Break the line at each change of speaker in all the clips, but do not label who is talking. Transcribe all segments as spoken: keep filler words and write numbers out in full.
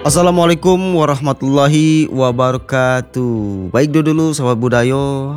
Assalamualaikum warahmatullahi wabarakatuh. Baik dulu sahabat Budayo.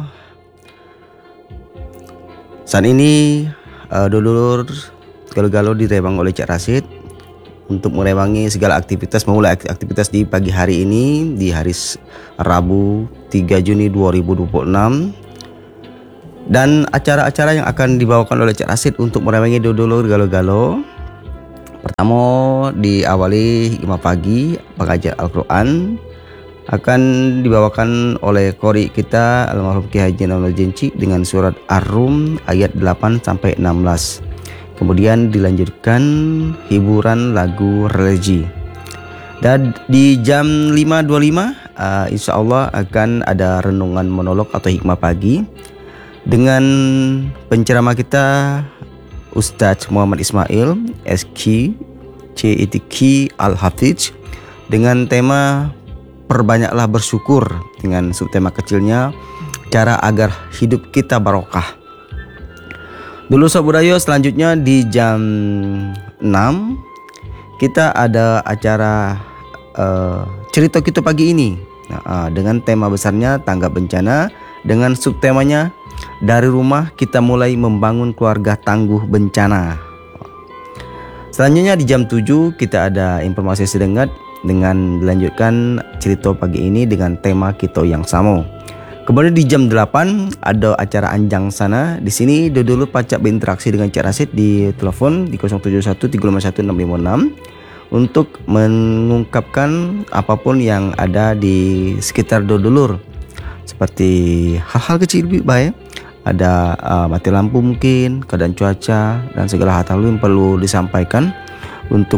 Saat ini uh, dulur galau-galau direbang oleh Cak Rasid untuk merewangi segala aktivitas, memulai aktivitas di pagi hari ini, di hari Rabu tiga Juni dua ribu dua puluh enam. Dan acara-acara yang akan dibawakan oleh Cak Rasid untuk merewangi dulur galau-galau. Pertama diawali hikmah pagi pengajian Al-Quran akan dibawakan oleh qori kita almarhum Ki Haji Naunul Jenci dengan surat Ar-Rum ayat delapan sampai enam belas. Kemudian dilanjutkan hiburan lagu religi. Dan di jam lima dua puluh lima uh, insya Allah akan ada renungan monolog atau hikmah pagi dengan penceramah kita Ustadz Muhammad Ismail S Q C I T Q Al-Hafiz dengan tema perbanyaklah bersyukur dengan subtema kecilnya cara agar hidup kita barokah. Dulu Sobat Budayo, selanjutnya di jam enam kita ada acara uh, cerita kita pagi ini nah, uh, dengan tema besarnya tanggap bencana dengan subtemanya dari rumah kita mulai membangun keluarga tangguh bencana. Selanjutnya di jam tujuh kita ada informasi sedengat dengan dilanjutkan cerita pagi ini dengan tema kita yang sama. Kemudian di jam delapan ada acara Anjang Sana. Di sini dulu pacak berinteraksi dengan Cak Rasid di telepon di nol tujuh satu tiga lima satu enam lima enam untuk mengungkapkan apapun yang ada di sekitar dulur. Seperti hal-hal kecil baik, ada uh, mati lampu mungkin, keadaan cuaca dan segala hal yang perlu disampaikan untuk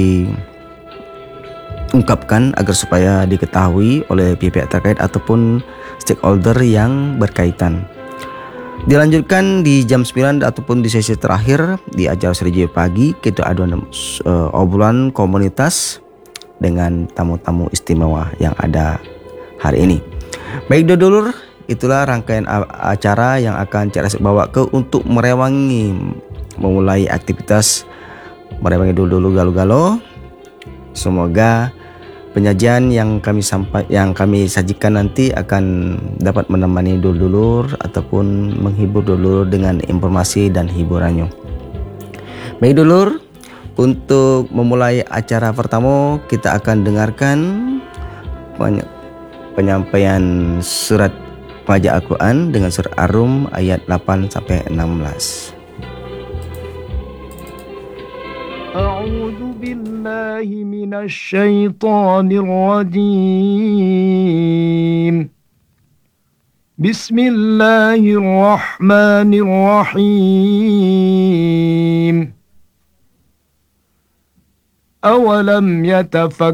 diungkapkan agar supaya diketahui oleh pihak terkait ataupun stakeholder yang berkaitan. Dilanjutkan di jam sembilan ataupun di sesi terakhir di acara Serjaya Pagi kita ada uh, obrolan komunitas dengan tamu-tamu istimewa yang ada hari ini. Baik dulur, itulah rangkaian acara yang akan Cak Rasid bawa ke untuk merewangi memulai aktivitas merewangi dulu-dulu galau-galau. Semoga penyajian yang kami sampai yang kami sajikan nanti akan dapat menemani dulur-dulur ataupun menghibur dulur dengan informasi dan hiburannya. Baik dulur, untuk memulai acara pertama kita akan dengarkan penyampaian surat pengajian Al-Quran dengan surat Ar-Rum ayat delapan sampai enam belas.
A'udzu billahi minasy syaithanir rajim. Bismillahirrahmanirrahim. Awalam yatafakkaru